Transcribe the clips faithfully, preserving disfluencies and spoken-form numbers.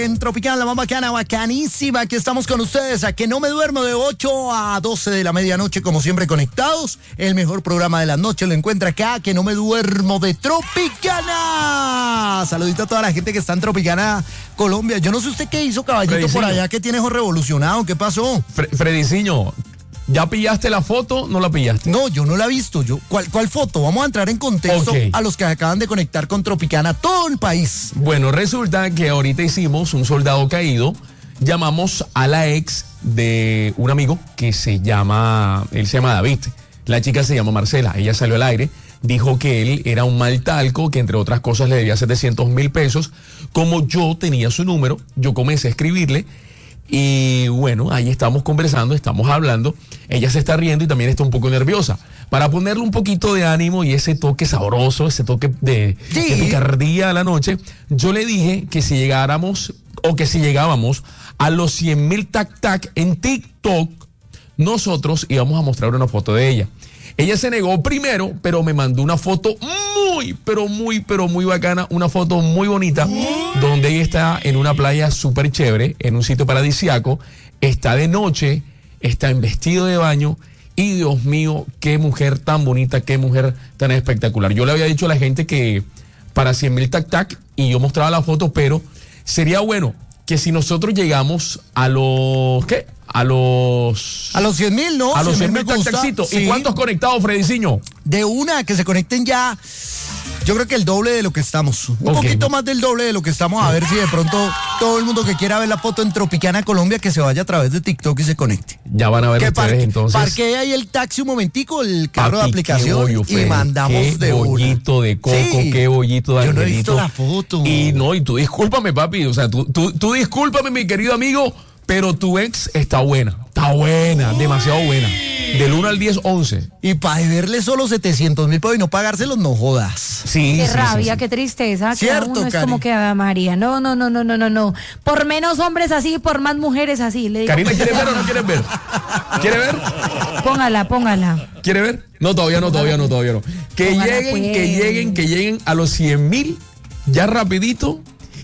En Tropicana, la más bacana, bacanísima, aquí estamos con ustedes, a que no me duermo de ocho a doce de la medianoche, como siempre conectados. El mejor programa de la noche lo encuentra acá, que no me duermo de Tropicana. Saludito a toda la gente que está en Tropicana, Colombia. Yo no sé usted qué hizo, caballito, Frediciño. por allá, que tiene ojo revolucionado, ¿qué pasó? Fre- Frediciño, ¿ya pillaste la foto? ¿No la pillaste? No, yo no la he visto. Yo, ¿cuál, cuál foto? Vamos a entrar en contexto Ok. a los que acaban de conectar con Tropicana, todo el país. Bueno, resulta que ahorita hicimos un soldado caído. Llamamos a la ex de un amigo que se llama, él se llama David. La chica se llama Marcela. Ella salió al aire, dijo que él era un mal talco, que entre otras cosas le debía setecientos mil pesos. Como yo tenía su número, yo comencé a escribirle. Y bueno, ahí estamos conversando, estamos hablando. Ella se está riendo y también está un poco nerviosa. Para ponerle un poquito de ánimo y ese toque sabroso, ese toque de, Sí. de picardía a la noche, yo le dije que si llegáramos o que si llegábamos a los cien mil tac tac en TikTok, nosotros íbamos a mostrar una foto de ella. Ella se negó primero, pero me mandó una foto muy, pero muy, pero muy bacana, una foto muy bonita, donde ella está en una playa súper chévere, en un sitio paradisiaco, está de noche, está en vestido de baño, y Dios mío, qué mujer tan bonita, qué mujer tan espectacular. Yo le había dicho a la gente que para cien mil tac tac, y yo mostraba la foto, pero sería bueno que si nosotros llegamos a los, ¿qué? A los... A los cien mil, ¿no? A los cien me mil tac gusta. taccitos. Sí. ¿Y cuántos conectados, Frediciño? De una, que se conecten ya. Yo creo que el doble de lo que estamos. Un Ok. poquito más del doble de lo que estamos. A ver si de pronto todo el mundo que quiera ver la foto en Tropicana, Colombia, que se vaya a través de TikTok y se conecte. Ya van a ver Que ustedes parque, entonces. parquee ahí el taxi un momentico, el carro de Papi, aplicación, qué bollo, y Freddy, mandamos qué de una. bollito de coco, Sí. qué bollito de Yo no he angelito. visto la foto. Y no, y tú discúlpame, papi, o sea, tú, tú, tú discúlpame, mi querido amigo, pero tu ex está buena, está buena, demasiado buena. Del uno al diez, once. Y para deberle solo setecientos mil pesos y no pagárselos, no jodas. Sí, Qué sí, rabia, sí, sí. qué tristeza. Cierto, Cada uno es Cari. como que Ave María. No, no, no, no, no, no, no. Por menos hombres así, por más mujeres así. Le digo, Karina, ¿quieres ver o no quieres ver? ¿Quieres ver? póngala, póngala. ¿Quiere ver? No, todavía no, todavía no, todavía no. Que Póngala, lleguen, pues. que lleguen, que lleguen a los cien mil ya rapidito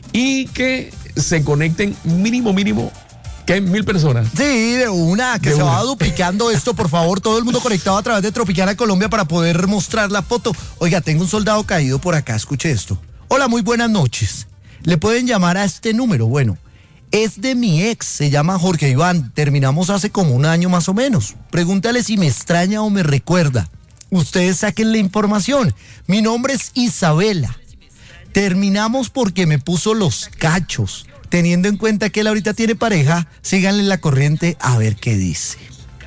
y que se conecten mínimo, mínimo, que mil personas. Sí, de una, que De se una. va duplicando esto, por favor, todo el mundo conectado a través de Tropicana Colombia para poder mostrar la foto. Oiga, tengo un soldado caído por acá, escuche esto. Hola, muy buenas noches. Le pueden llamar a este número, bueno, es de mi ex, se llama Jorge Iván, terminamos hace como un año más o menos. Pregúntale si me extraña o me recuerda. Ustedes saquen la información. Mi nombre es Isabela. Terminamos porque me puso los cachos. Teniendo en cuenta que él ahorita tiene pareja, síganle la corriente a ver qué dice.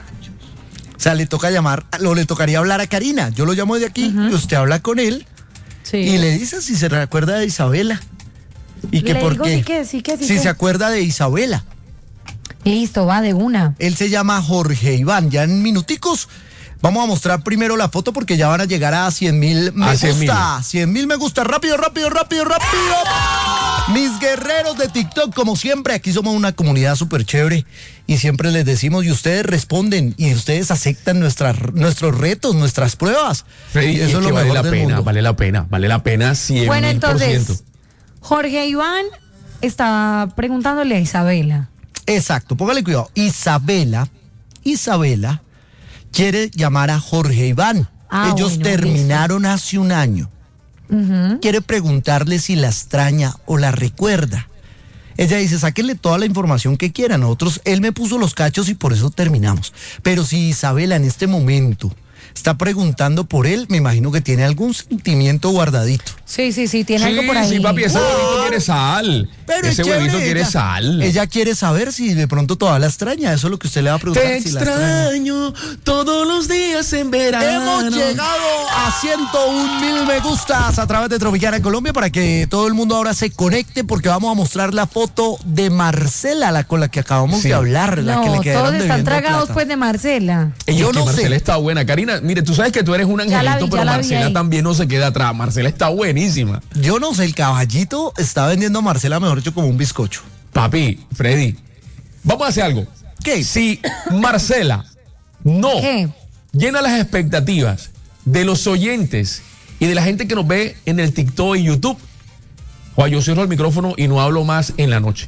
O sea, le toca llamar, lo le tocaría hablar a Karina. Yo lo llamo de aquí, y usted habla con él Sí. y le dice si se recuerda de Isabela. Y que Le por digo qué. sí que, sí que, sí si que. se acuerda de Isabela. Listo, va de una. Él se llama Jorge Iván. Ya en minuticos vamos a mostrar primero la foto porque ya van a llegar a cien mil me A cien mil. gusta. cien mil me gusta. Rápido, rápido, rápido, rápido. Mis guerreros de TikTok, como siempre, aquí somos una comunidad súper chévere y siempre les decimos y ustedes responden y ustedes aceptan nuestras, nuestros retos, nuestras pruebas. Freddy, y es eso es lo que vale mejor la del pena, mundo. vale la pena, vale la pena cien Bueno, mil por ciento. entonces, Jorge Iván estaba preguntándole a Isabela. Exacto, póngale cuidado. Isabela, Isabela quiere llamar a Jorge Iván. Ah, Ellos bueno, terminaron hace un año. Quiere preguntarle si la extraña o la recuerda. Ella dice, sáquenle toda la información que quieran. Nosotros, él me puso los cachos y por eso terminamos. Pero si Isabela en este momento está preguntando por él, me imagino que tiene algún sentimiento guardadito. Sí, sí, sí, tiene Sí, algo por ahí. sí, papi, ese Ah. huevito quiere sal. Pero Ese es chévere, huevito quiere ella- sal. Ella quiere saber si de pronto todavía la extraña. Eso es lo que usted le va a preguntar. Te si la extraña. extraño todos los días en verano. Hemos llegado a ciento un mil me gustas a través de Tropicana Colombia para que todo el mundo ahora se conecte porque vamos a mostrar la foto de Marcela, la con la que acabamos Sí. de hablar, la que No, le quedaron todos están debiendo tragados plata. pues de Marcela. Ey, Yo es que no sé. Marcela está buena. Karina, mire, tú sabes que tú eres un Ya la angelito, vi, pero ya la vi Marcela ahí. también no se queda atrás. Marcela está buenísima. Yo no sé, el caballito está vendiendo a Marcela, mejor dicho, como un bizcocho. Papi, Freddy, vamos a hacer algo. ¿Qué? Si Marcela no ¿Qué? llena las expectativas de los oyentes y de la gente que nos ve en el TikTok y YouTube, o yo cierro el micrófono y no hablo más en la noche.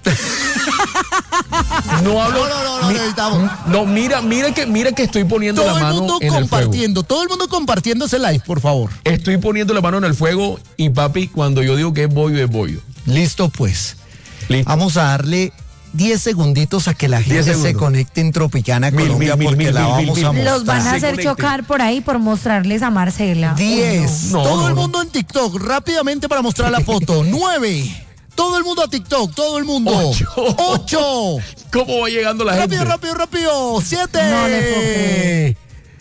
No hablo. No, no, no, no, mi- necesitamos. No, mira, mira que, mira que estoy poniendo Todo la el mano mundo en el fuego. compartiendo, todo el mundo compartiendo ese live, por favor. Estoy poniendo la mano en el fuego y papi, cuando yo digo que es bollo, es bollo. Listo, pues. Listo. Vamos a darle diez segunditos a que la gente se segundos. conecte en Tropicana Mil, Colombia mil, mil, porque mil, la mil, vamos mil, a mil. mostrar. Los van a Se hacer conecten. chocar por ahí por mostrarles a Marcela. diez. No, todo no, el no. mundo en TikTok, rápidamente para mostrar la foto. nueve. Todo el mundo a TikTok, todo el mundo. Ocho. ocho. ¿Cómo va llegando la Rápido, gente? rápido, rápido. siete. No le puedo creer.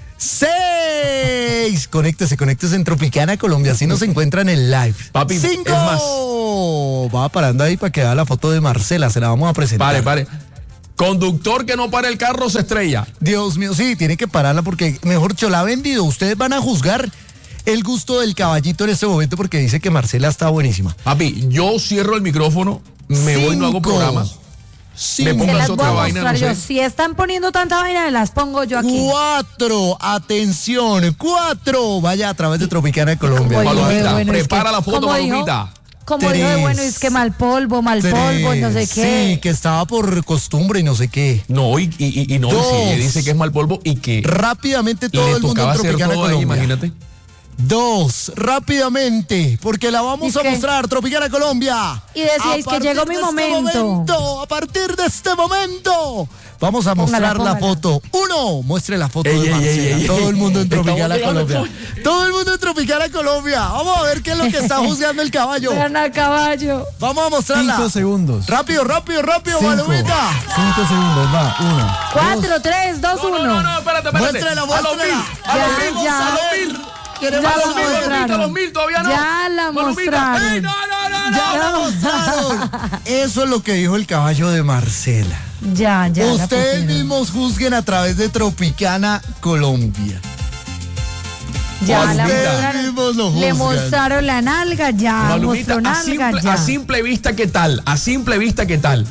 seis. Conéctese, conéctese en Tropicana Colombia. Así nos encuentran en live. Papi, cinco. es más. Va parando ahí para que vea la foto de Marcela. Se la vamos a presentar. Pare, pare. Conductor que no para el carro se estrella. Dios mío, sí, tiene que pararla porque, mejor dicho, la ha vendido. Ustedes van a juzgar el gusto del caballito en este momento porque dice que Marcela está buenísima. Papi, yo cierro el micrófono, me voy, no hago Cinco. programa. Cinco. Me Se pongas las voy otra a vaina, mostrar no yo. sé. Si están poniendo tanta vaina, las pongo yo aquí. Cuatro, atención, cuatro. Vaya a través de Tropicana Colombia. Como dijo de Palomita, bueno, es prepara que- la foto, como dijo- Palomita. Como dijo de Tres. bueno, es que mal polvo, mal polvo, y no sé Tres. qué. Sí, que estaba por costumbre y no sé qué. No, y, y, y no, Dos. si ella dice que es mal polvo y que Rápidamente todo le el mundo tocaba en hacer Tropicana todo ahí, Colombia. imagínate. Dos, rápidamente, porque la vamos ¿Y a qué? mostrar, Tropicana Colombia. Y decíais A que llegó partir mi de este momento. momento, A partir de este momento, vamos a Póngala, mostrar la póngala. foto. Uno, muestre la foto Ey, de ey, Marcela. ey, ey, Todo ey. el mundo en Estamos Tropicana llegando, Colombia. Todo el mundo en Tropicana Colombia. Vamos a ver qué es lo que está juzgando el caballo. Vean a caballo. Vamos a mostrarla. Cinco segundos. Rápido, rápido, rápido, Cinco. Palomita. Cinco segundos, va. Uno. Cuatro, tres, dos, No, no, uno. no, no, espérate, espérate. Muéstrela, A los muéstrela. mil, a los Ya, mil, ya. a los mil. Queremos Ya A la los mil, saber. Palomita, a los mostraron. mil, todavía no. Ya la Palomita. mostraron. ¡Ey, no, no, no, no! Ya la mostraron. Eso es lo que dijo el caballo de Marcela. Ya, ya. la Ustedes pusieron. mismos juzguen a través de Tropicana Colombia. Ya la Ustedes mostraron. mismos lo Le juzgan. mostraron la nalga, ya. Palomita, Mostró a nalga, simple, ya. a simple vista, ¿qué tal? A simple vista, ¿qué tal?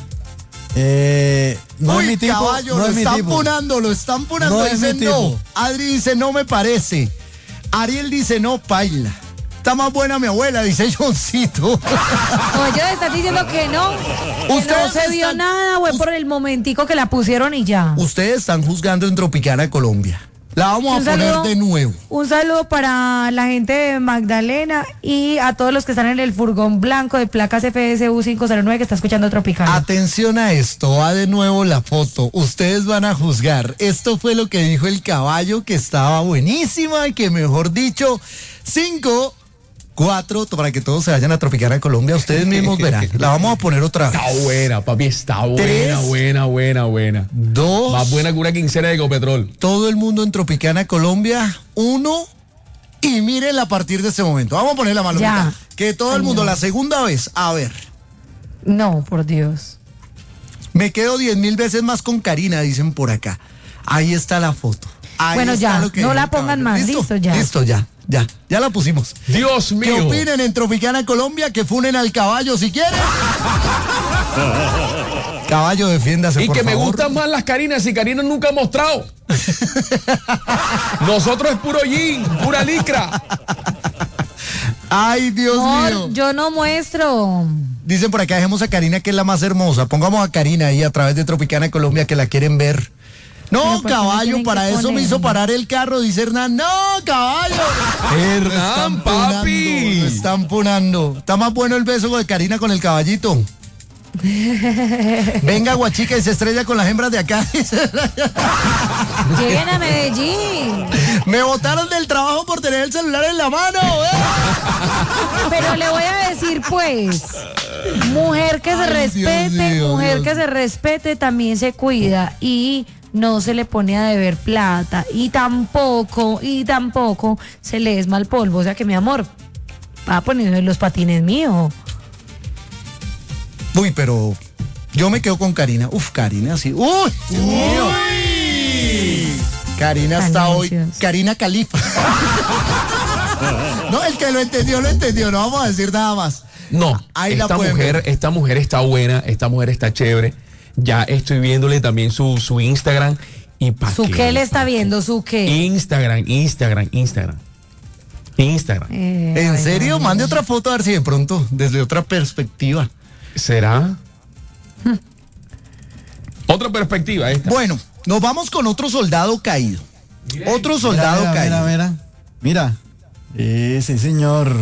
Eh, no Uy, es mi tipo. caballo, no lo es mi están tipo. punando, lo están punando. No es mi Dicen tipo. no. Adri dice no me parece. Ariel dice no, paila. Está más buena mi abuela, dice Johncito. Como yo están diciendo que no. Que no Ustedes se vio están- nada, güey, por el momentico que la pusieron y ya. Ustedes están juzgando en Tropicana Colombia. La vamos a Un poner saludo. de nuevo. Un saludo para la gente de Magdalena y a todos los que están en el furgón blanco de placas F S U cinco cero nueve que está escuchando Tropicana. Atención a esto, va de nuevo la foto. Ustedes van a juzgar. Esto fue lo que dijo el caballo, que estaba buenísima y que, mejor dicho, cinco, cuatro, para que todos se vayan a Tropicana Colombia. Ustedes mismos verán. La vamos a poner otra vez. Está buena, papi, está buena, Tres. buena, buena, buena. Dos, Más buena que una quincena de Ecopetrol. todo el mundo en Tropicana Colombia. Uno, y miren a partir de este momento. Vamos a poner la malomita. Ya. Que todo el Ay, mundo, no. la segunda vez, a ver. No, por Dios. Me quedo diez mil veces más con Karina, dicen por acá. Ahí está la foto. Ahí Bueno, está ya, lo que no dijo la el pongan caballo. más, listo, ya. Listo, ya, ya, ya la pusimos. Dios ¿Qué mío. opinen en Tropicana Colombia? Que funen al caballo si quieren. Caballo, defiéndase, Y por que me favor. gustan más las Karinas y Karina nunca ha mostrado. Nosotros es puro jean, pura licra. Ay, Dios No, mío. yo no muestro. Dicen por acá, dejemos a Karina, que es la más hermosa. Pongamos a Karina ahí a través de Tropicana Colombia, que la quieren ver. No, Pero ¿por qué me caballo, tienen que para eso me hizo poner? parar el carro, dice Hernán. No, caballo. Hernán, Lo están papi. punando, lo están punando. Está más bueno el beso de Karina con el caballito. Venga, guachica, y se estrella con las hembras de acá. Lleguen a Medellín. Me botaron del trabajo por tener el celular en la mano. ¿eh? Pero le voy a decir, pues, mujer que se Ay, respete, Dios mío, mujer Dios. que se respete también se cuida y no se le pone a deber plata y tampoco, y tampoco se le es mal polvo. O sea que, mi amor, va a poner los patines míos. Uy, pero yo me quedo con Karina. Uf, Karina, sí. Uy, Dios mío. Karina está hoy. Anuncios. Karina Califa. No, el que lo entendió, lo entendió. No vamos a decir nada más. No, Ahí la esta pueden mujer, ver. esta mujer está buena, esta mujer está chévere. Ya estoy viéndole también su, su Instagram y pa' ¿Su qué le está pa' viendo? ¿Su qué? Instagram, Instagram, Instagram. Instagram. Eh, ¿En ay, serio? no. Mande otra foto a ver si de pronto, desde otra perspectiva. ¿Será? otra perspectiva esta. Bueno, nos vamos con otro soldado caído. Otro soldado mira, mira, caído. Mira, mira, mira. Ese señor.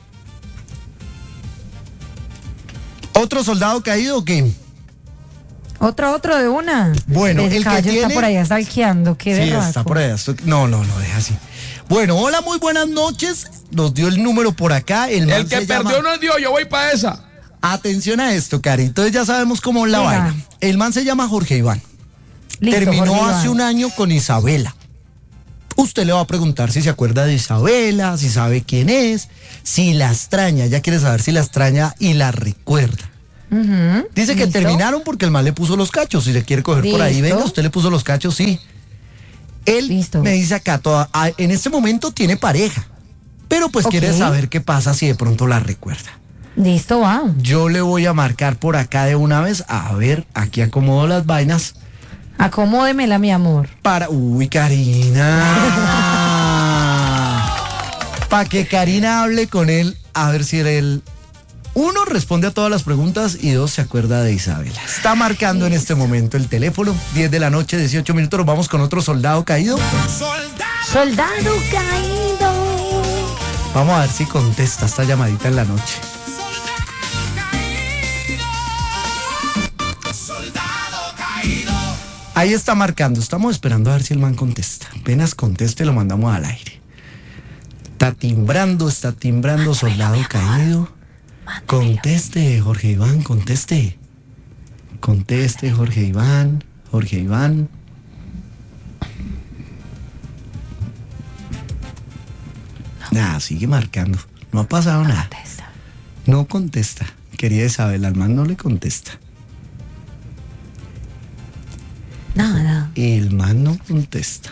¿Otro soldado caído o qué? Otro, otro de una. Bueno, Ese el que caballo tiene- está por allá stalkeando, qué Sí, berraco. está por allá. estoy- No, no, no, deja así. Bueno, hola, muy buenas noches. Nos dio el número por acá. El, man El que se perdió llama- no es Dios, yo voy para esa. Atención a esto, Cari. Entonces ya sabemos cómo es la Venga. vaina. El man se llama Jorge Iván. Listo, Terminó Jorge hace Iván. un año con Isabela. Usted le va a preguntar si se acuerda de Isabela, si sabe quién es, si la extraña. Ella quiere saber si la extraña y la recuerda. Ujú, Dice que ¿listo? terminaron porque el man le puso los cachos. Si le quiere coger por ahí, Listo. venga, usted le puso los cachos, sí. Él Listo. me dice acá, toda- a- en este momento tiene pareja, pero pues Ok. quiere saber qué pasa si de pronto la recuerda. Listo, va. Yo le voy a marcar por acá de una vez, a ver, aquí acomodo las vainas Acomódemela, mi amor. para... Uy, Karina. Para que Karina hable con él, a ver si él... Uno, responde a todas las preguntas y dos, se acuerda de Isabela. Está marcando en este momento el teléfono, diez de la noche, dieciocho minutos, nos vamos con otro soldado caído. Soldado caído. Vamos a ver si contesta esta llamadita en la noche. Ahí está marcando, estamos esperando a ver si el man contesta. Apenas conteste, lo mandamos al aire. Está timbrando, está timbrando, soldado caído. Conteste, Jorge Iván, conteste. Conteste, Jorge Iván, Jorge Iván. Nada, sigue marcando. No ha pasado nada. Contesta. No contesta. Querida Isabel, al man no le contesta. Nada. El man no contesta.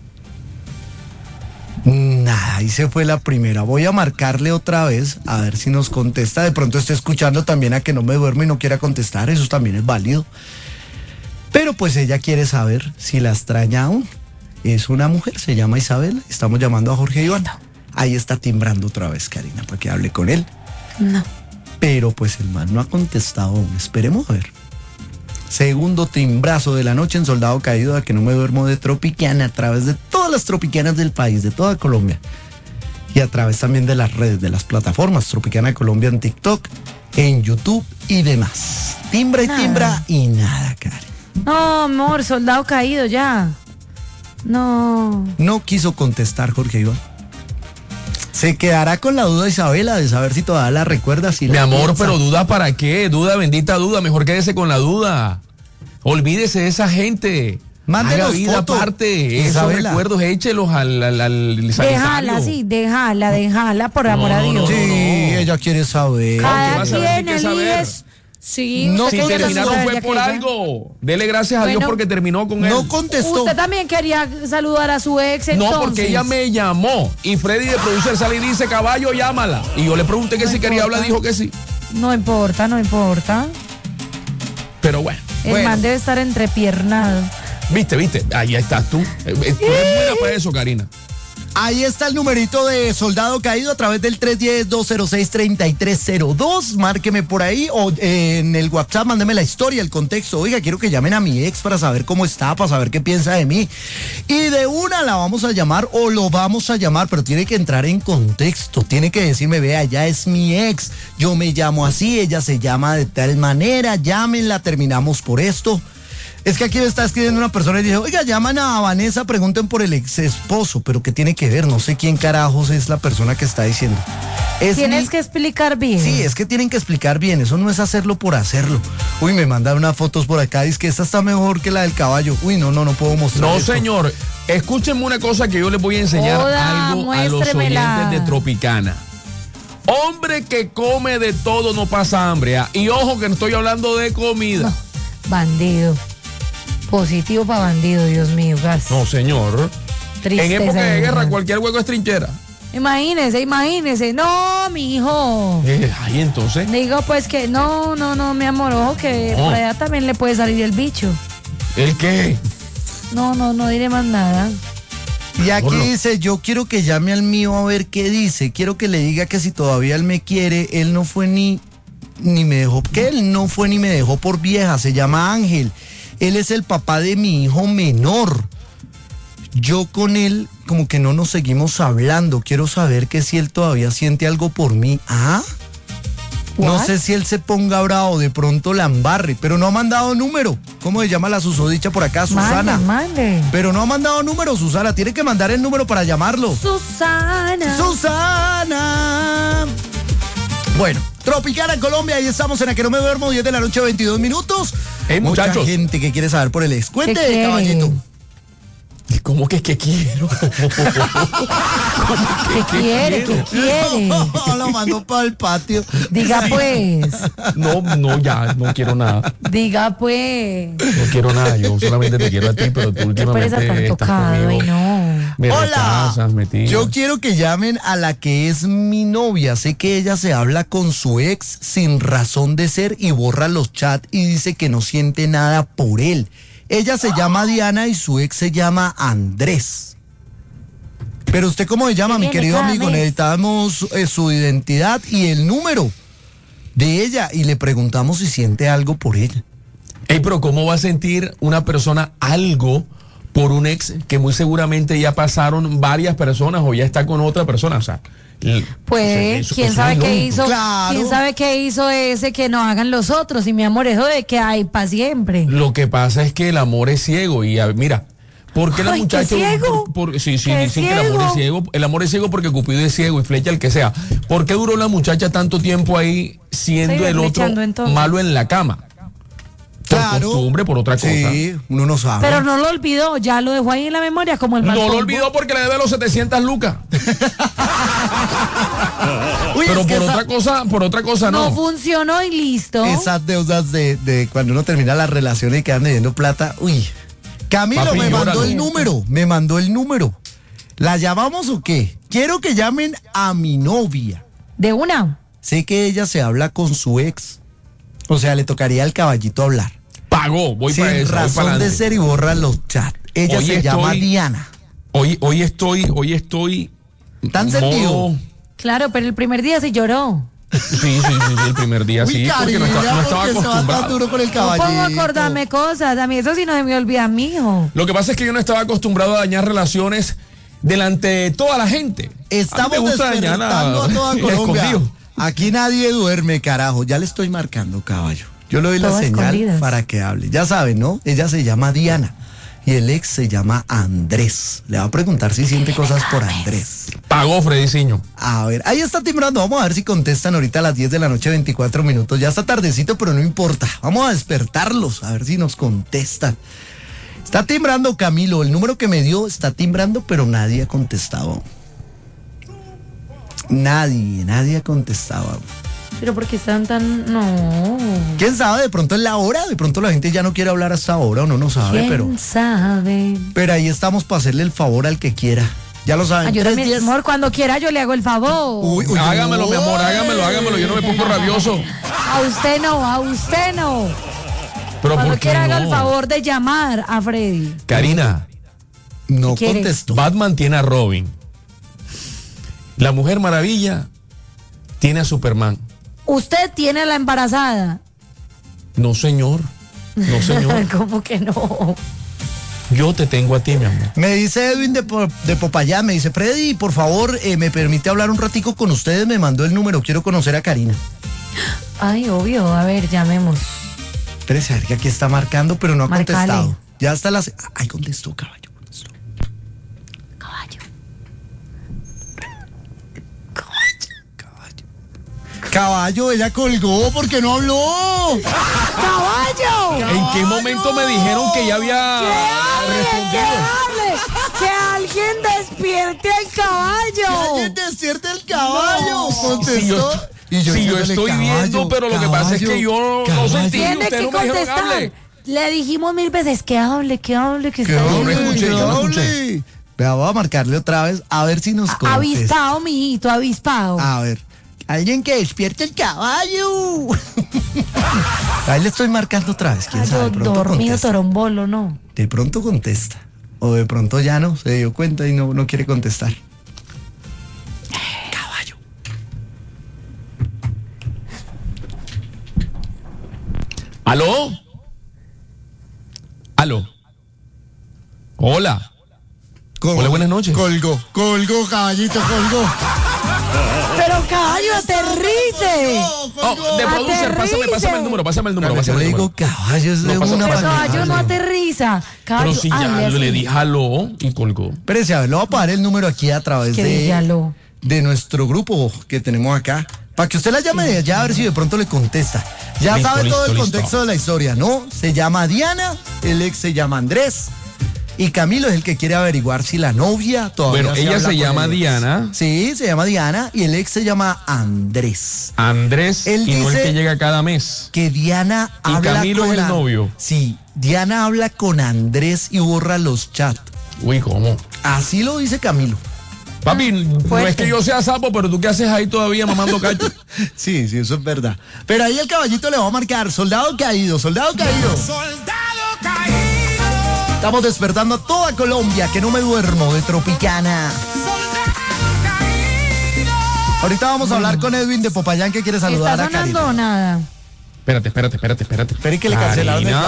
Nada, ahí se fue la primera. Voy a marcarle otra vez a ver si nos contesta. De pronto esté escuchando también a que no me duerme y no quiera contestar. Eso también es válido. Pero pues ella quiere saber si la extraña aún. Es una mujer, se llama Isabel. Estamos llamando a Jorge Iván. Ahí está timbrando otra vez, Karina, para que hable con él. No. Pero pues el man no ha contestado aún. Esperemos a ver. Segundo timbrazo de la noche en Soldado Caído, a que no me duermo de Tropicana, a través de todas las tropicanas del país, de toda Colombia. Y a través también de las redes, de las plataformas Tropicana Colombia en TikTok, en YouTube y demás. Timbra y Nada. timbra y nada, Karen. No, amor, soldado caído ya. No. No quiso contestar Jorge Iván. Se quedará con la duda Isabela de saber si todavía la recuerda. Si Mi la amor, piensa. pero duda para qué, duda, bendita duda, mejor quédese con la duda. Olvídese de esa gente. Mándenos Haga vida foto, aparte, esos Isabela. recuerdos, échelos al, al, al sanitario. Déjala, sí, déjala, déjala, por amor No, a no, Dios. no, Sí, no. ella quiere saber. ¿qué Cada vas a ver? quien Hay que saber. elige. Sí, No usted Si quiere terminaron saludar fue ya por que ella- algo. Dele gracias a Dios Bueno, porque terminó con él. No contestó. Usted también quería saludar a su ex, entonces. No, porque ella me llamó y Freddy de producer sale y dice, caballo, llámala. Y yo le pregunté que No si quería importa. hablar, dijo que sí. No importa, no importa. Pero bueno, El Bueno. man debe estar entrepiernado. viste, viste, ahí estás tú. Eh, eh, Tú eres buena para eso, Karina. Ahí está el numerito de Soldado Caído a través del tres uno cero, dos cero seis, tres tres cero dos. Márqueme por ahí o eh, en el WhatsApp, mándeme la historia, el contexto. Oiga, quiero que llamen a mi ex para saber cómo está, para saber qué piensa de mí. Y de una la vamos a llamar o lo vamos a llamar, pero tiene que entrar en contexto. Tiene que decirme, vea, ella es mi ex, yo me llamo así, ella se llama de tal manera, llámenla, terminamos por esto. Es que aquí me está escribiendo una persona y dice, oiga, llaman a Vanessa, pregunten por el ex esposo, pero ¿qué tiene que ver? No sé quién carajos es la persona que está diciendo. Es Tienes mi- que explicar bien. Sí, es que tienen que explicar bien, eso no es hacerlo por hacerlo. Uy, me mandan unas fotos por acá, dice que esta está mejor que la del caballo. Uy, no, no, no puedo mostrar No, esto. señor. Escúchenme una cosa que yo les voy a enseñar Hola, algo a los muéstremela. oyentes de Tropicana. Hombre que come de todo no pasa hambre. ¿ah? Y ojo que no estoy hablando de comida. Bandido. Positivo para bandido, Dios mío, gas. No, señor. Tristeza, En época de verdad. guerra cualquier hueco es trinchera. Imagínese, imagínese. No, mi hijo. Eh, ahí entonces. Digo pues que no, no, no, mi amor, ojo que No. por allá también le puede salir el bicho. ¿El qué? No, no, no diré más nada. Y aquí Bueno. dice, yo quiero que llame al mío a ver qué dice. Quiero que le diga que si todavía él me quiere, él no fue ni, ni me dejó, que él no fue ni me dejó por vieja. Se llama Ángel. Él es el papá de mi hijo menor. Yo con él como que no nos seguimos hablando. Quiero saber que si él todavía siente algo por mí. ¿Ah? No What? sé si él se ponga bravo, de pronto la embarre, pero no ha mandado número. ¿Cómo se llama la susodicha por acá? Susana. Mande, mande. Pero no ha mandado número, Susana. Tiene que mandar el número para llamarlo. Susana. Susana. Bueno, Tropicana Colombia, ahí estamos en A Que No Me Duermo, diez de la noche, veintidós minutos. Hey, Mucha muchachos. gente que quiere saber por el ex. Cuente, ¿Qué quiere? caballito. ¿Cómo que que quiero? ¿Qué quiere? ¿Qué quiere? Lo mandó para el patio. Diga pues. No, no, ya, no quiero nada. Diga pues. No quiero nada. Yo solamente te quiero a ti, pero tú Qué últimamente pereza tan estás tocado, ay conmigo. no. Me Hola. rechazas, me tiras. Yo quiero que llamen a la que es mi novia. Sé que ella se habla con su ex sin razón de ser y borra los chats y dice que no siente nada por él. Ella se llama Diana y su ex se llama Andrés. Pero usted, ¿cómo se llama, ¿Qué mi viene querido cada amigo? mes? Necesitamos eh, su identidad y el número de ella y le preguntamos si siente algo por ella. Ey, pero ¿cómo va a sentir una persona algo por un ex que muy seguramente ya pasaron varias personas o ya está con otra persona? O sea, el- Pues, eso- ¿quién eso sabe es qué lógico. hizo? Claro. ¿Quién sabe qué hizo ese que no hagan los otros? Y mi amor, eso de que hay para siempre. Lo que pasa es que el amor es ciego y a- mira, ¿por qué la Ay, ¿qué muchacha ciego? por- por- sí, sí, ¿Qué dicen que el amor es ciego? ciego, el amor es ciego porque Cupido es ciego y flecha el que sea. ¿Por qué duró la muchacha tanto tiempo ahí siendo Se iba el otro flechando, entonces. malo en la cama? Por costumbre, por otra cosa. Sí, uno no sabe. Pero no lo olvidó, ya lo dejó ahí en la memoria como el mal No lo polvo. olvidó porque le debe los setecientas lucas. Uy, Pero es que por esa- otra cosa, por otra cosa No no. funcionó y listo. esas deudas de, de cuando uno termina la relación y quedan debiendo plata. Uy. Camilo Papi, me mandó llóralo. el número, me mandó el número. ¿La llamamos o qué? Quiero que llamen a mi novia. De una. Sé que ella se habla con su ex. O sea, le tocaría al caballito hablar. Pagó, voy Sin para eso, voy razón para de adelante. ser y borra los chats. Ella Hoy se llama estoy- Diana. Hoy, hoy estoy, hoy estoy. ¿Tan modo- sentido? Claro, pero el primer día se lloró. Sí, sí, sí, sí, el primer día Uy, sí, porque no Karina, estaba, no estaba porque se va tan acostumbrado. duro con el No caballito. puedo acordarme cosas. A mí eso sí no se me olvida, mijo. Lo que pasa es que yo no estaba acostumbrado a dañar relaciones delante de toda la gente. Estamos a mí me gusta dañar despertando a toda Colombia. escondido. Aquí nadie duerme, carajo. Ya le estoy marcando, caballo. Yo le doy la Todo a señal escondidas. para que hable. Ya saben, ¿no? Ella se llama Diana y el ex se llama Andrés. Le va a preguntar si siente cosas por Andrés. Pagó Frediciño. A ver, ahí está timbrando. Vamos a ver si contestan ahorita a las diez de la noche, veinticuatro minutos. Ya está tardecito, pero no importa. Vamos a despertarlos, a ver si nos contestan. Está timbrando Camilo. El número que me dio está timbrando, pero nadie ha contestado. Nadie, nadie ha contestado. Pero porque están tan. No. ¿Quién sabe? De pronto es la hora. De pronto la gente ya no quiere hablar hasta ahora. Uno no sabe, ¿Quién pero, sabe? pero ahí estamos para hacerle el favor al que quiera. Ya lo saben. Ay, yo tres, también, diez. amor, cuando quiera yo le hago el favor. Uy, uy, Hágamelo, mi amor, uy. hágamelo, hágamelo. Yo no me pongo rabioso. A usted no, a usted no. Pero Cuando ¿por qué quiera haga el no? favor de llamar a Freddy. Karina, No ¿Qué quiere? contestó. Batman tiene a Robin. La Mujer Maravilla tiene a Superman. Usted tiene a la embarazada. No, señor. No, señor. ¿Cómo que no? Yo te tengo a ti, mi amor. Me dice Edwin de, Po- de Popayán, me dice, Freddy, por favor, eh, me permite hablar un ratico con ustedes, me mandó el número, quiero conocer a Karina. Ay, obvio. A ver, llamemos. Espérese, a ver que aquí está marcando, pero no ha Márcale. contestado. Ya está las... Ay, contestó, caballo, contestó. Caballo. Caballo, ella colgó porque no habló. ¡Caballo! ¿En qué momento me dijeron que ya había ¡Que hable! ¡Que respondido? hable! ¡Que alguien despierte al caballo! ¡Alguien despierte el caballo! Contestó. Si yo, Y si yo diciéndole, estoy caballo, viendo, pero lo que pasa es que caballo, yo no caballo. sentí. Tiene Usted que no me dijeron que contestar. hable. Le dijimos mil veces que hable, que hable, que Que está no hable, bien. escuché, que yo no escuché. hable. Vea, voy a marcarle otra vez a ver si nos contesta. Avispado, mijito, avispado. A ver, alguien que despierte el caballo. Ahí le estoy marcando otra vez, quién sabe, de Caballo pronto dormido, contesta. torombolo, no. De pronto contesta. O de pronto ya no, se dio cuenta y no, no quiere contestar. Caballo. ¿Aló? Aló. Hola. Col- Hola, buenas noches. Colgó, colgó, caballito, colgó. Pero caballo, aterrice. Oh, de producer, pásame, pásame el número, pásame el número, Yo pásame le el digo número. caballos de No, pasa- una Pero pasa- caballo no aterriza. Caballo, Pero si ya hable así. le dije aló y colgó. Espérese, a ver, le voy a pagar el número aquí a través Que de, dígalo. de nuestro grupo que tenemos acá. Para que usted la llame de allá a ver si de pronto le contesta. Ya Listo, sabe listo, todo el listo. contexto de la historia, ¿no? Se llama Diana, el ex se llama Andrés. Y Camilo es el que quiere averiguar si la novia todavía Bueno, se ella habla se con llama el ex. Diana. Sí, se llama Diana y el ex se llama Andrés. Andrés Él y no el dice- que llega cada mes. Que Diana Y habla Camilo con es el An- novio. Sí, Diana habla con Andrés y borra los chats. Uy, ¿cómo? Así lo dice Camilo. Papi, no fuerte. es que yo sea sapo, pero tú qué haces ahí todavía mamando cacho. Sí, sí, eso es verdad. Pero ahí el caballito le va a marcar, soldado caído, soldado caído. Soldado caído, Estamos despertando a toda Colombia, que no me duermo, de Tropicana. soldado caído. Ahorita vamos a hablar con Edwin de Popayán, que quiere saludar ¿Está a Karina. sonando o nada? Espérate, espérate, espérate, espérate. Espere que le cancelaron el plan de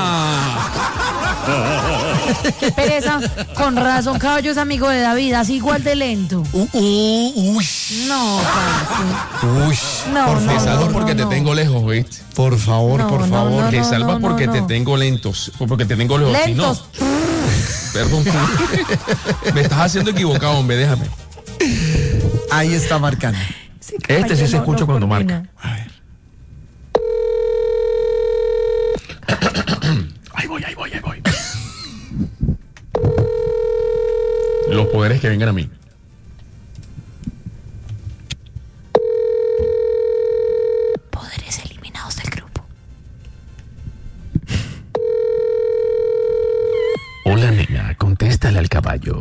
Karina. Qué pereza. Con razón, caballo es amigo de David, así igual de lento. Uh, uh, uy, No, parce. uy. No, por no, Te favor, salvas no, porque no, te no. tengo lejos, ¿viste? por favor, No, por no, favor. no, Te no, salvas no, porque no. te tengo lentos. Porque te tengo lejos. Si no, Lentos. perdón. Me estás haciendo equivocado, hombre, déjame. Ahí está marcando. Ese Este caballo sí se no- escucha no cuando coordina. marca. A ver. Ahí voy, ahí voy, ahí voy. Los poderes que vengan a mí. Poderes eliminados del grupo. Hola, nena, contéstale al caballo.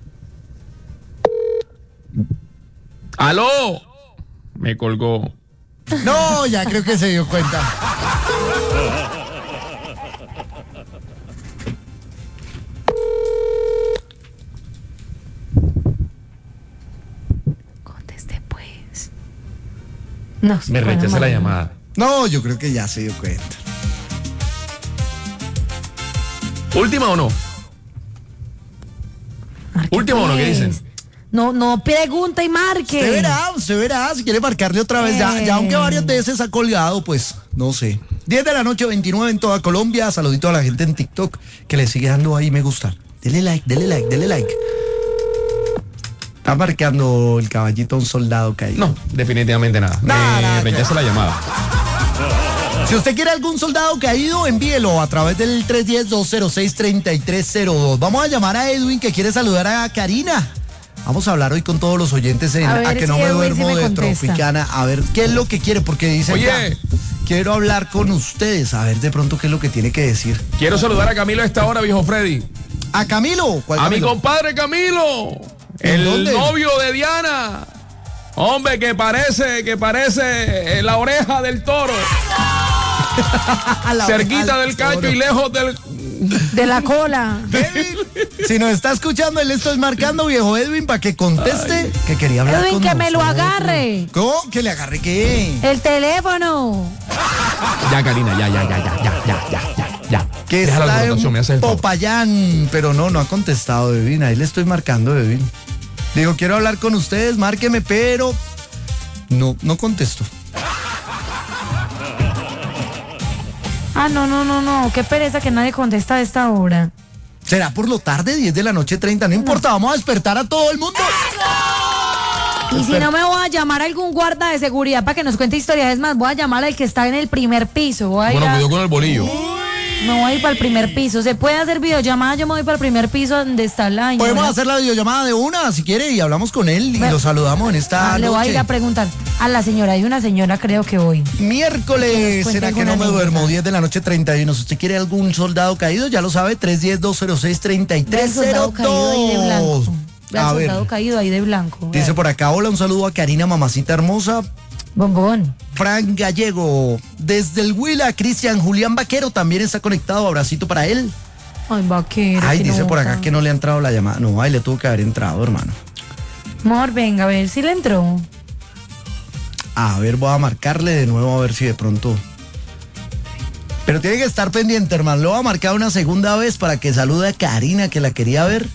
¡Aló! Me colgó. No, ya creo que se dio cuenta. Conteste pues. No, se Me pone rechaza la mal. llamada. No, yo creo que ya se dio cuenta. ¿Última o no? Marque, Último, ¿o no? ¿Qué pues. dicen? No, no pregunta y marque. Usted verá, usted verá, si quiere marcarle otra vez, ya, ya aunque varias veces ha colgado, pues, no sé. diez de la noche, veintinueve en toda Colombia, saludito a la gente en TikTok, que le sigue dando ahí me gusta. Dele like, dele like, dele like. Está marcando el caballito a un soldado caído. No, definitivamente nada. Nada, Me nada, rechaza la llamada. Si usted quiere algún soldado caído, envíelo a través del tres uno cero, dos cero seis, tres tres cero dos. Vamos a llamar a Edwin, que quiere saludar a Karina. Vamos a hablar hoy con todos los oyentes en A A, ver que si no me Edwin sí duermo me de contesta. Tropicana. A ver qué es lo que quiere, porque dice Oye. acá, quiero hablar con ustedes, a ver de pronto qué es lo que tiene que decir. Quiero saludar a Camilo a esta hora, viejo Freddy. A Camilo, ¿cuál A mi Camilo? compadre Camilo. ¿En El dónde? novio de Diana. Hombre, que parece, que parece eh, la oreja del toro. A la Cerquita oreja del cacho toro. y lejos del... De la cola. Edwin, si nos está escuchando, él le estoy marcando, viejo Edwin, para que conteste que quería hablar Edwin, con que me lo nosotros. agarre. ¿Cómo? ¿Que le agarre qué? El teléfono. Ya, Karina, ya, ya, ya, ya, ya, ya, ya, ya, ya. Que Deja la está alborotación, me haces en el favor. Popayán, pero no, no ha contestado, Edwin. Ahí le estoy marcando, Edwin. Digo, quiero hablar con ustedes, márqueme, pero no, no contesto. Ah, no, no, no, no. Qué pereza que nadie contesta a esta hora. ¿Será por lo tarde, diez de la noche, treinta? No importa, vamos a despertar a todo el mundo. Y si no me voy a llamar a algún guarda de seguridad para que nos cuente historias, es más, voy a llamar al que está en el primer piso. Voy a ir Bueno, a- cuidado con el bolillo. me voy a ir para el primer piso. ¿Se puede hacer videollamada? Yo me voy para el primer piso donde está la señora. Podemos hacer la videollamada de una, si quiere, y hablamos con él y Bueno. lo saludamos en esta Ah, le voy a ir noche. a preguntar a la señora. Hay una señora, creo que hoy. Miércoles, cuente ¿será que alguna no me anécdota? duermo? diez de la noche, treinta y uno. Si usted quiere algún soldado caído, ya lo sabe, tres uno cero, dos cero seis, tres Ve tres al cero soldado caído ahí de blanco. dos. Ve al A ver, soldado caído ahí de blanco. dice por acá, hola, un saludo a Karina, mamacita hermosa. Bombón. Frank Gallego, desde el Huila, Cristian Julián Vaquero también está conectado, abracito para él. Ay, vaquero. Ay, qué dice por acá nota. que no le ha entrado la llamada. No, ay, le tuvo que haber entrado, hermano. Amor, venga, a ver si le entró. A ver, voy a marcarle de nuevo a ver si de pronto. Pero tiene que estar pendiente, hermano. Lo voy a marcar una segunda vez para que salude a Karina, que la quería ver.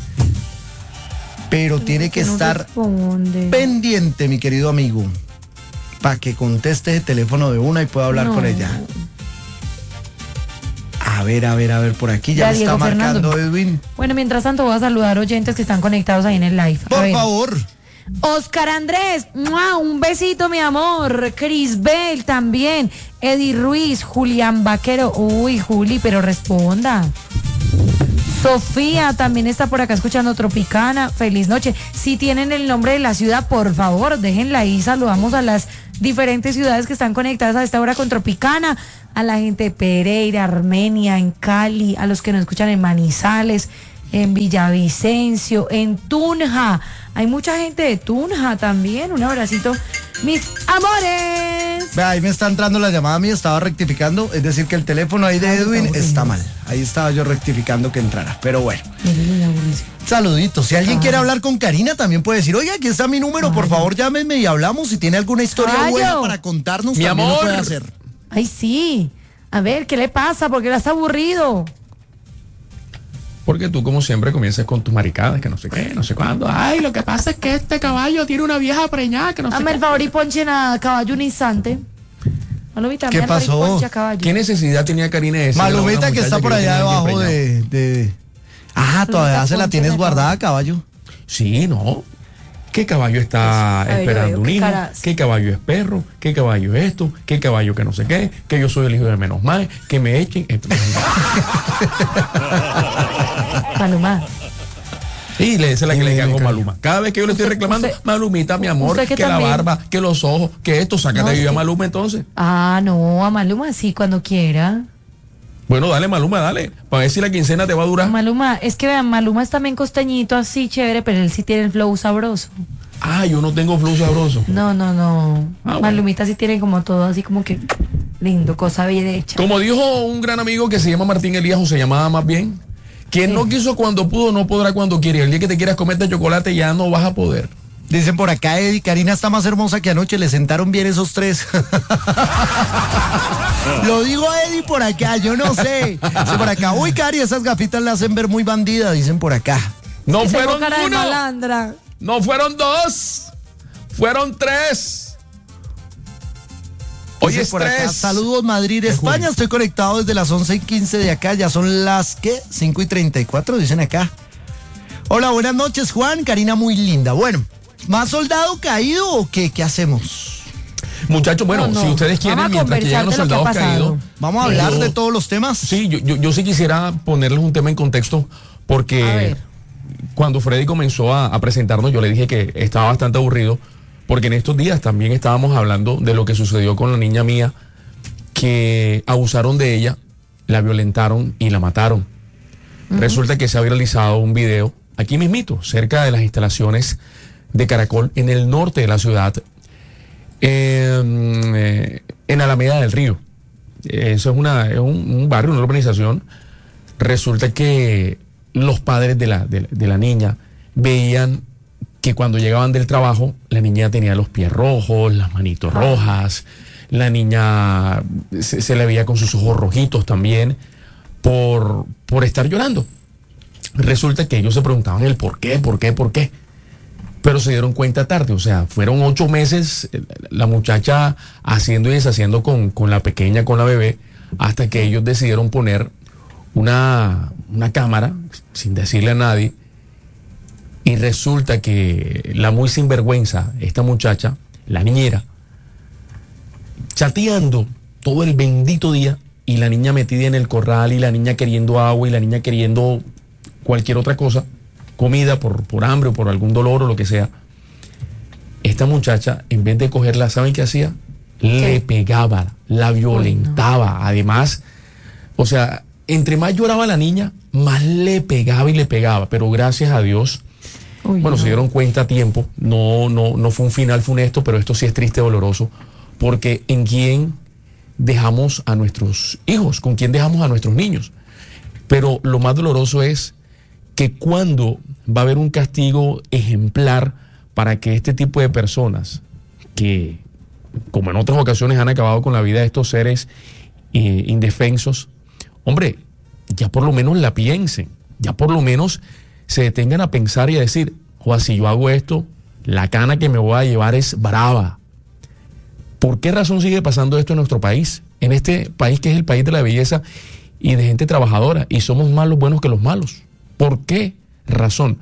Pero tiene que no estar responde. pendiente, mi querido amigo, para que conteste el teléfono de una y pueda hablar No. con ella. A ver, a ver, a ver, por aquí ya, Ya, me está Diego marcando Fernando. Edwin. Bueno, mientras tanto voy a saludar oyentes que están conectados ahí en el live. A Por ver. favor. Oscar Andrés, ¡mua! Un besito, mi amor. Crisbel también. Eddie Ruiz, Julián Vaquero. Uy, Juli, pero responda. Sofía también está por acá escuchando Tropicana. Feliz noche. Si tienen el nombre de la ciudad, por favor, déjenla ahí. Saludamos a las diferentes ciudades que están conectadas a esta hora con Tropicana. A la gente de Pereira, Armenia, en Cali, a los que nos escuchan en Manizales, en Villavicencio, en Tunja. Hay mucha gente de Tunja también. Un abracito, mis amores. Vea, ahí me está entrando la llamada mía, estaba rectificando, es decir que el teléfono ahí de Ay, Edwin está está aburrido. mal. Ahí estaba yo rectificando que entrara, pero bueno. Miren la aburrición. Saluditos. Si alguien Ay. quiere hablar con Karina, también puede decir, oye, aquí está mi número, por Ay. favor llámenme y hablamos. Si tiene alguna historia Caballo. buena para contarnos, Mi también amor. lo puede hacer. Ay, sí. A ver, ¿qué le pasa? ¿Por qué la está aburrido? Porque tú, como siempre, comienzas con tus maricadas, que no sé qué, no sé cuándo. Ay, lo que pasa es que este caballo tiene una vieja preñada, que no sé Dame el qué. favor y ponchen a caballo un instante. Malumita, ¿Qué dame el favor y pasó? ponche a caballo. ¿Qué necesidad tenía Karina de decirle a una Malumita que muchacha está por yo allá tenía debajo alguien preñado? de, de... Ah, todavía Malumita, se la ponche tienes de guardada, caballo. Sí, no. ¿Qué caballo está A ver, esperando yo veo un qué hijo? caras. ¿Qué caballo es perro? ¿Qué caballo es esto? ¿Qué caballo que no sé qué? Que yo soy el hijo de menos mal, que me echen. Esto- Maluma. Y le dice la que le diga con Cariño. Maluma. Cada vez que yo le estoy Usted- reclamando, usted- Malumita, mi amor, usted que, que la también- barba, que los ojos, que esto, sácate No, de yo a sí. Maluma entonces. Ah, no, a Maluma sí, cuando quiera. Bueno, dale, Maluma, dale. Para ver si la quincena te va a durar. Maluma, es que vean, Maluma es también costeñito así, chévere, pero él sí tiene el flow sabroso. Ah, yo no tengo flow sabroso. No, no, no. Ah, bueno. Malumita sí tiene como todo así como que lindo, cosa bien hecha. Como dijo un gran amigo que se llama Martín Elías, o se llamaba más bien, quien no quiso cuando pudo, no podrá cuando quiere. El día que te quieras comer este chocolate ya no vas a poder. Dicen por acá, Eddie, Karina está más hermosa que anoche, le sentaron bien esos tres. Lo digo a Eddie por acá, yo no sé. Dice por acá, uy, Cari, esas gafitas la hacen ver muy bandida, dicen por acá. No Que tengo fueron cara de uno, malandra. no fueron dos, fueron tres. Hoy Dice es por acá, tres. saludos Madrid, España, estoy conectado desde las once y quince de acá, ya son las, ¿qué? cinco y treinta y cuatro, dicen acá. Hola, buenas noches, Juan, Karina muy linda. Bueno, ¿más soldado caído o qué? ¿Qué hacemos? Muchachos, bueno, No, no. si ustedes quieren, Vamos a mientras que llegan los conversar de lo que soldados ha pasado. caídos. ¿Vamos a hablar yo- de todos los temas? Sí, yo, yo, yo sí quisiera ponerles un tema en contexto, A porque ver. cuando Freddy comenzó a, a presentarnos, yo le dije que estaba bastante aburrido, porque en estos días también estábamos hablando de lo que sucedió con la niña mía, que abusaron de ella, la violentaron y la mataron. Resulta que se ha viralizado un video aquí mismito, cerca de las instalaciones de Caracol, en el norte de la ciudad, en, eh, en Alameda del Río. Eso es, una, es un, un barrio, una urbanización. Resulta que los padres de la, de, de la niña veían que cuando llegaban del trabajo, la niña tenía los pies rojos, las manitos rojas, la niña se, se le veía con sus ojos rojitos también por, por estar llorando. Resulta que ellos se preguntaban el por qué, por qué, por qué. Pero se dieron cuenta tarde, o sea, fueron ocho meses eh, la muchacha haciendo y deshaciendo con, con la pequeña, con la bebé, hasta que ellos decidieron poner una, una cámara, sin decirle a nadie, y resulta que la muy sinvergüenza, esta muchacha, la niñera, chateando todo el bendito día, y la niña metida en el corral, y la niña queriendo agua, y la niña queriendo cualquier otra cosa, comida por, por hambre o por algún dolor o lo que sea. Esta muchacha, en vez de cogerla, ¿saben qué hacía? Le pegaba, la violentaba. Además, o sea, entre más lloraba la niña, más le pegaba y le pegaba. Pero gracias a Dios, Uy, bueno, no. se dieron cuenta a tiempo. No, no, no fue un final funesto, pero esto sí es triste, doloroso. Porque ¿en quién dejamos a nuestros hijos? ¿Con quién dejamos a nuestros niños? Pero lo más doloroso es que cuando va a haber un castigo ejemplar para que este tipo de personas, que como en otras ocasiones han acabado con la vida de estos seres eh, indefensos, hombre, ya por lo menos la piensen, ya por lo menos se detengan a pensar y a decir, joder, si yo hago esto, la cana que me voy a llevar es brava. ¿Por qué razón sigue pasando esto en nuestro país? En este país que es el país de la belleza y de gente trabajadora, y somos más los buenos que los malos. ¿Por qué razón?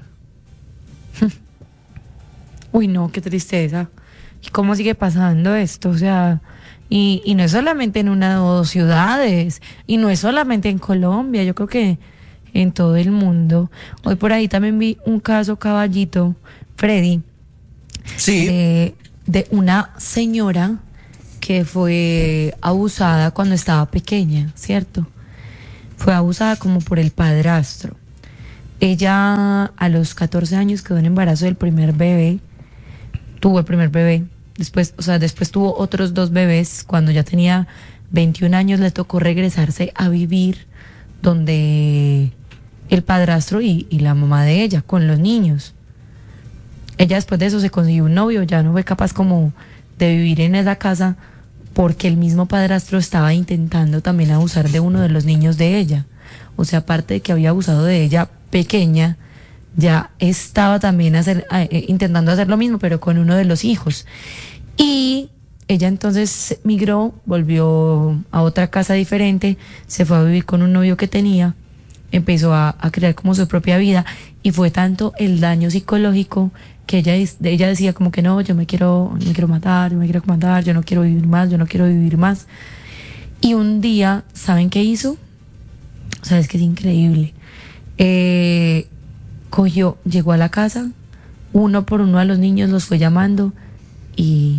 Uy, no, qué tristeza. ¿Y cómo sigue pasando esto? O sea, y, y no es solamente en una o dos ciudades, y no es solamente en Colombia, yo creo que en todo el mundo. Hoy por ahí también vi un caso, Caballito, Freddy, Sí. de, de una señora que fue abusada cuando estaba pequeña, ¿cierto? Fue abusada como por el padrastro. Ella a los catorce años quedó en embarazo del primer bebé, tuvo el primer bebé, después, o sea, después tuvo otros dos bebés. Cuando ya tenía veintiún años le tocó regresarse a vivir donde el padrastro y, y la mamá de ella, con los niños. Ella después de eso se consiguió un novio, ya no fue capaz como de vivir en esa casa porque el mismo padrastro estaba intentando también abusar de uno de los niños de ella. O sea, aparte de que había abusado de ella pequeña, ya estaba también hacer, eh, intentando hacer lo mismo, pero con uno de los hijos. Y ella entonces migró, volvió a otra casa diferente, se fue a vivir con un novio que tenía, empezó a, a crear como su propia vida, y fue tanto el daño psicológico que ella, ella decía como que no, yo me quiero, me quiero matar, yo me quiero matar, yo no quiero vivir más, yo no quiero vivir más. Y un día, ¿saben qué hizo? O sea, es que es increíble. Eh, cogió, llegó a la casa, uno por uno a los niños los fue llamando y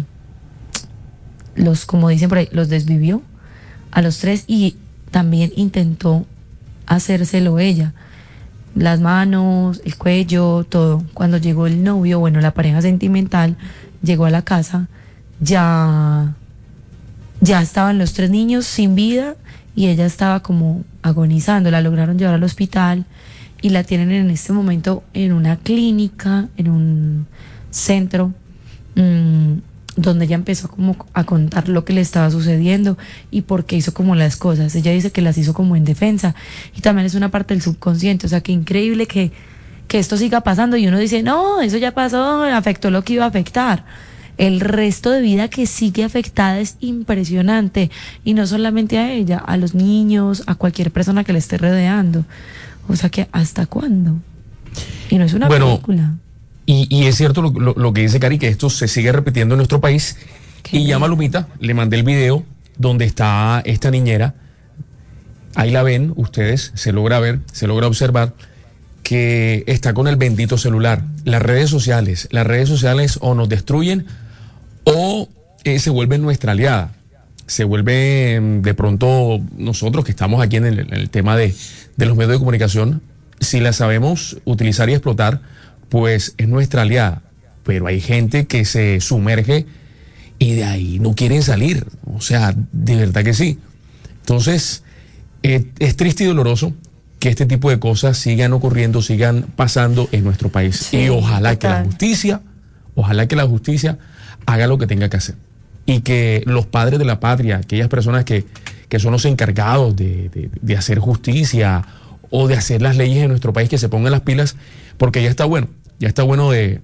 los, como dicen por ahí, los desvivió a los tres, y también intentó hacérselo ella. Las manos, el cuello, todo. Cuando llegó el novio, bueno, la pareja sentimental, llegó a la casa, ya, ya estaban los tres niños sin vida y ella estaba como agonizando. La lograron llevar al hospital y la tienen en este momento en una clínica, en un centro, mmm, donde ella empezó como a contar lo que le estaba sucediendo y por qué hizo como las cosas. Ella dice que las hizo como en defensa, y también es una parte del subconsciente. O sea, que increíble que, que esto siga pasando, y uno dice, no, eso ya pasó, afectó lo que iba a afectar. El resto de vida que sigue afectada es impresionante, y no solamente a ella, a los niños, a cualquier persona que le esté rodeando. O sea, que ¿hasta cuándo? Y no es una Bueno, película. Y, y es cierto lo, lo, lo que dice Cari, que esto se sigue repitiendo en nuestro país. Qué Y llama a Lupita, le mandé el video donde está esta niñera. Ahí la ven ustedes, se logra ver, se logra observar que está con el bendito celular. Las redes sociales, las redes sociales o nos destruyen o eh, se vuelven nuestra aliada. Se vuelve de pronto nosotros que estamos aquí en el, en el tema de, de los medios de comunicación, si las sabemos utilizar y explotar, pues es nuestra aliada. Pero hay gente que se sumerge y de ahí no quieren salir. O sea, de verdad que sí. Entonces, eh, es triste y doloroso que este tipo de cosas sigan ocurriendo, sigan pasando en nuestro país. Sí, y ojalá que la total. justicia, ojalá que la justicia haga lo que tenga que hacer. Y que los padres de la patria, aquellas personas que, que son los encargados de, de, de hacer justicia o de hacer las leyes en nuestro país, que se pongan las pilas, porque ya está bueno, ya está bueno de,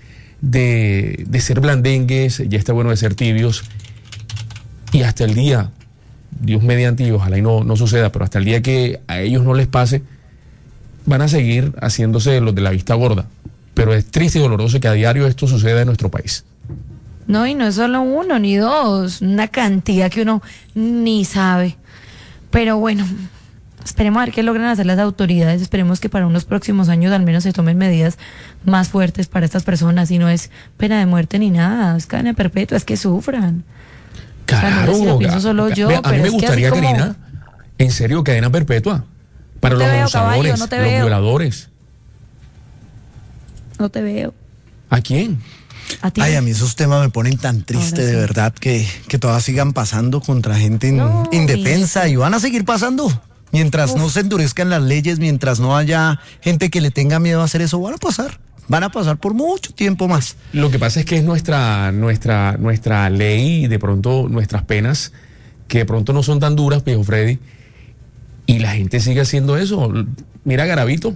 de, de ser blandengues, ya está bueno de ser tibios, y hasta el día, Dios mediante, y ojalá y no, no suceda, pero hasta el día que a ellos no les pase, van a seguir haciéndose los de la vista gorda. Pero es triste y doloroso que a diario esto suceda en nuestro país. No, y no es solo uno ni dos, una cantidad que uno ni sabe. Pero bueno, esperemos a ver qué logran hacer las autoridades. Esperemos que para unos próximos años al menos se tomen medidas más fuertes para estas personas, y no es pena de muerte ni nada, es cadena perpetua, es que sufran. O sea, no sé si lo pienso solo yo, a mí pero me es que gustaría, así como- Karina, en serio, cadena perpetua para No te los veo, abusadores, caballo, no te los veo. violadores. No te veo. ¿A quién? A ti. Ay, a mí esos temas me ponen tan triste, Ahora sí. de verdad, que, que todas sigan pasando contra gente in- No, indefensa, y van a seguir pasando. Mientras no se endurezcan las leyes, mientras no haya gente que le tenga miedo a hacer eso, van a pasar. Van a pasar por mucho tiempo más. Lo que pasa es que es nuestra, nuestra, nuestra ley y de pronto nuestras penas que de pronto no son tan duras, Viejo Freddy, y la gente sigue haciendo eso. Mira Garavito,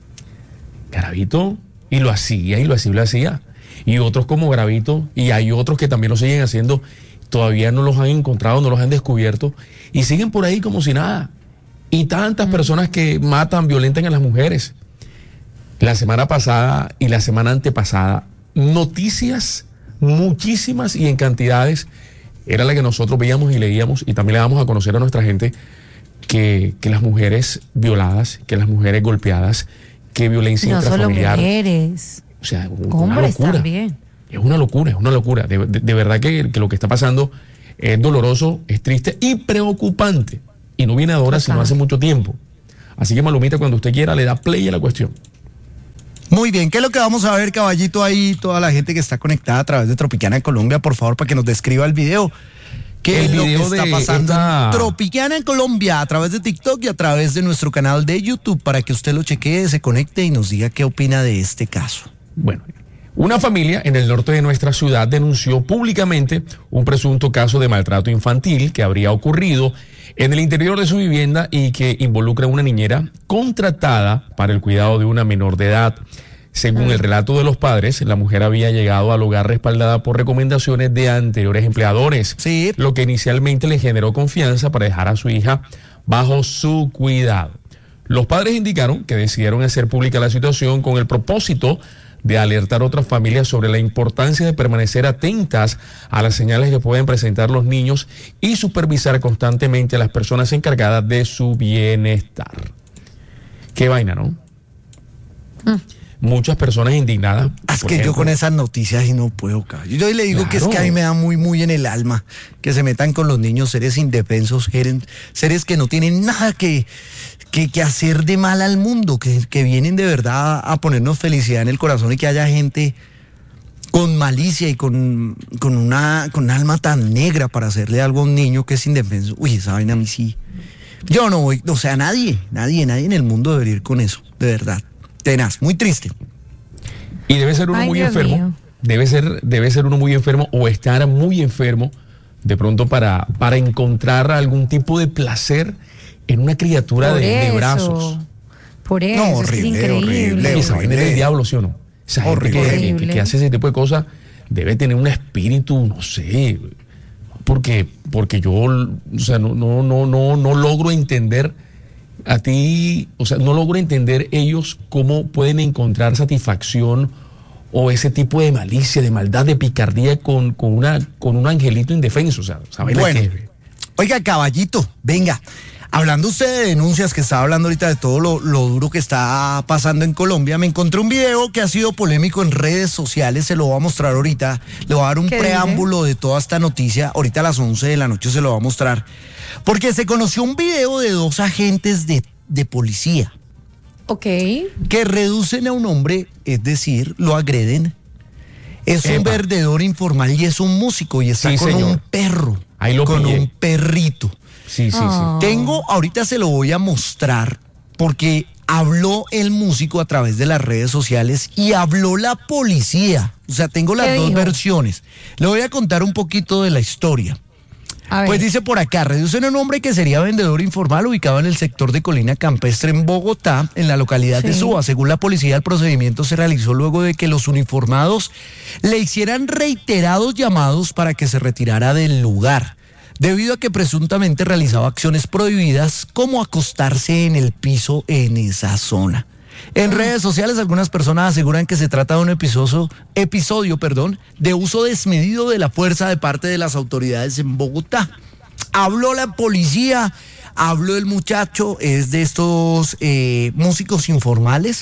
Garavito, y lo hacía, y lo hacía, y lo hacía. Y otros como Garavito, y hay otros que también lo siguen haciendo, todavía no los han encontrado, no los han descubierto, y siguen por ahí como si nada. Y tantas mm. personas que matan, violentan a las mujeres. La semana pasada y la semana antepasada, noticias muchísimas y en cantidades, era la que nosotros veíamos y leíamos, y también le damos a conocer a nuestra gente que, que las mujeres violadas, que las mujeres golpeadas, que violencia no intrafamiliar. Solo mujeres. O sea, una hombres locura. También. Es una locura, es una locura. De, de, de verdad que, que lo que está pasando es doloroso, es triste y preocupante. Y no viene ahora, sino hace mucho tiempo. Así que, Malumita, cuando usted quiera, le da play a la cuestión. Muy bien, ¿qué es lo que vamos a ver, caballito, ahí? Toda la gente que está conectada a través de Tropicana en Colombia, por favor, para que nos describa el video. ¿Qué es lo que está pasando en Tropicana en Colombia a través de TikTok y a través de nuestro canal de YouTube, para que usted lo chequee, se conecte y nos diga qué opina de este caso? Bueno, una familia en el norte de nuestra ciudad denunció públicamente un presunto caso de maltrato infantil que habría ocurrido en el interior de su vivienda y que involucra a una niñera contratada para el cuidado de una menor de edad. Según el relato de los padres, la mujer había llegado al hogar respaldada por recomendaciones de anteriores empleadores, sí. lo que inicialmente le generó confianza para dejar a su hija bajo su cuidado. Los padres indicaron que decidieron hacer pública la situación con el propósito de alertar a otras familias sobre la importancia de permanecer atentas a las señales que pueden presentar los niños y supervisar constantemente a las personas encargadas de su bienestar. Qué vaina, ¿no? Mm. Muchas personas indignadas. Es que ejemplo, yo con esas noticias y no puedo, cabrón. Yo le digo claro. que es que a mí me da muy, muy en el alma que se metan con los niños, seres indefensos, seres que no tienen nada que, que, que hacer de mal al mundo, que, que vienen de verdad a ponernos felicidad en el corazón, y que haya gente con malicia y con, con, una, con un alma tan negra para hacerle algo a un niño que es indefenso. Uy, esa vaina a mí sí. Yo no voy, o sea, nadie, nadie, nadie en el mundo debería ir con eso, de verdad. Tenaz, muy triste. Y debe ser uno Ay, muy Dios enfermo. Mío. Debe ser, debe ser uno muy enfermo o estar muy enfermo de pronto para, para encontrar algún tipo de placer en una criatura de, de brazos. Por eso, no, horrible, es increíble. Horrible, Esa vaina es del diablo, ¿sí o no? Esa horrible. gente que, que, que hace ese tipo de cosas debe tener un espíritu, no sé, porque, porque yo, o sea, no, no, no, no, no logro entender. A ti, o sea, no logro entender ellos cómo pueden encontrar satisfacción o ese tipo de malicia, de maldad, de picardía con, con, una, con un angelito indefenso. O sea, ¿saben bueno, qué? Oiga, caballito, venga. Hablando usted de denuncias, que estaba hablando ahorita de todo lo, lo duro que está pasando en Colombia, me encontré un video que ha sido polémico en redes sociales, se lo voy a mostrar ahorita, le voy a dar un preámbulo dice? de toda esta noticia, ahorita a las once de la noche se lo voy a mostrar, porque se conoció un video de dos agentes de, de policía. Ok. Que reducen a un hombre, es decir, lo agreden. Es Epa. un vendedor informal y es un músico y está sí, con señor. un perro, Ahí lo con pillé. un perrito. Sí, sí, Oh. sí. Tengo, ahorita se lo voy a mostrar, porque habló el músico a través de las redes sociales y habló la policía. O sea, tengo las dos dijo? versiones. Le voy a contar un poquito de la historia. A ver. Pues dice por acá, reducen a un hombre que sería vendedor informal ubicado en el sector de Colina Campestre en Bogotá, en la localidad sí. de Suba. Según la policía, el procedimiento se realizó luego de que los uniformados le hicieran reiterados llamados para que se retirara del lugar, debido a que presuntamente realizaba acciones prohibidas como acostarse en el piso en esa zona. En redes sociales algunas personas aseguran que se trata de un episodio, episodio perdón, de uso desmedido de la fuerza de parte de las autoridades en Bogotá. Habló la policía, habló el muchacho, es de estos eh, músicos informales,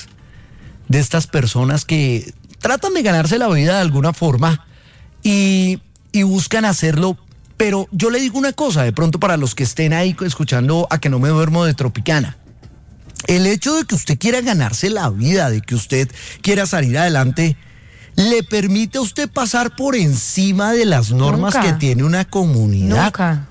de estas personas que tratan de ganarse la vida de alguna forma y, y buscan hacerlo. Pero yo le digo una cosa, de pronto para los que estén ahí escuchando A Que No Me Duermo de Tropicana. El hecho de que usted quiera ganarse la vida, de que usted quiera salir adelante, le permite a usted pasar por encima de las normas Nunca. que tiene una comunidad. Nunca.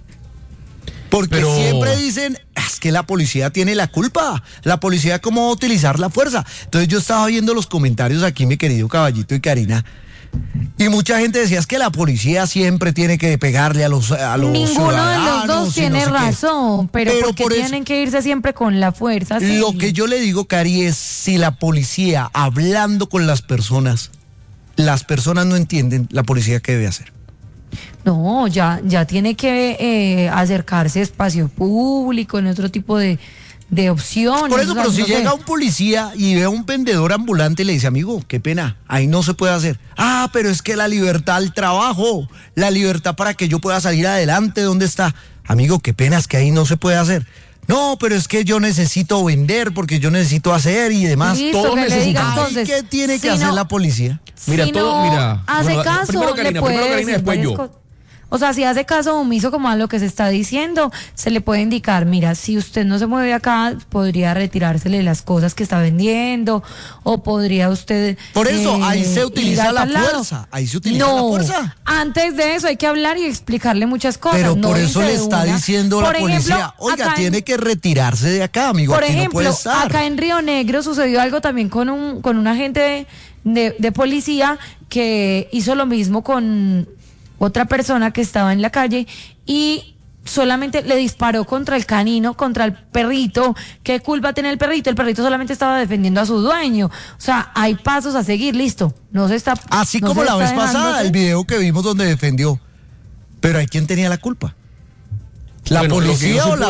Porque Pero... siempre dicen, es que la policía tiene la culpa. La policía, ¿cómo va a utilizar la fuerza? Entonces yo estaba viendo los comentarios aquí, mi querido Caballito y Karina, Y mucha gente decía, es que la policía siempre tiene que pegarle a los, a los Ninguno de los ciudadanos dos y tiene no sé qué. razón, pero, Pero porque por eso- tienen que irse siempre con la fuerza. Sí. Lo que yo le digo, Cari, es si la policía, hablando con las personas, las personas no entienden, la policía qué debe hacer. No, ya, ya tiene que eh, acercarse a espacio público, en otro tipo de, de opciones. Por eso, o sea, pero si no sé. llega un policía y ve a un vendedor ambulante y le dice, amigo, qué pena, ahí no se puede hacer. Ah, pero es que la libertad al trabajo, la libertad para que yo pueda salir adelante, ¿dónde está? Amigo, qué pena, es que ahí no se puede hacer. No, pero es que yo necesito vender porque yo necesito hacer y demás. Listo, todos que le diga necesitamos. Ay, entonces. ¿qué tiene que si hacer no- la policía? Mira, si todo- no mira, hace bueno, caso, primero Karina, le puede primero Karina y decir después varias yo. cosas. O sea, si hace caso omiso como a lo que se está diciendo, se le puede indicar, mira, si usted no se mueve acá, podría retirársele las cosas que está vendiendo, o podría usted... Por eso, ahí se ir utiliza a la tal lado. fuerza, ahí se utiliza No, la fuerza. antes de eso hay que hablar y explicarle muchas cosas. Pero no por eso irse le de está una. diciendo Por la ejemplo, policía, oiga, acá en- tiene que retirarse de acá, amigo, Por aquí no ejemplo, puede estar. acá en Río Negro sucedió algo también con un, con un agente de, de- de policía que hizo lo mismo con otra persona que estaba en la calle y solamente le disparó contra el canino, contra el perrito. ¿Qué culpa tiene el perrito? El perrito solamente estaba defendiendo a su dueño. O sea, hay pasos a seguir, listo. No se está... Así no como se la está vez pasada, dejándose. el video que vimos donde defendió. Pero ¿hay quién tenía la culpa? ¿La Bueno, lo que policía no se o la